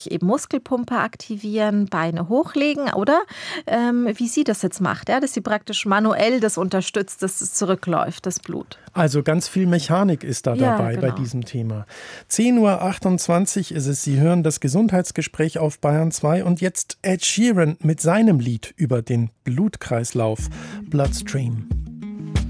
eben Muskelpumpe aktivieren, Beine hochlegen, oder? Wie sie das jetzt macht, ja? Dass sie praktisch manuell das unterstützt, dass es zurückläuft, das Blut. Also ganz viel Mechanik ist da dabei genau. bei diesem Thema. 10:28 Uhr ist es. Sie hören das Gesundheitsgespräch auf Bayern 2 und jetzt Ed Sheeran mit seinem Lied über den Blutkreislauf Bloodstream.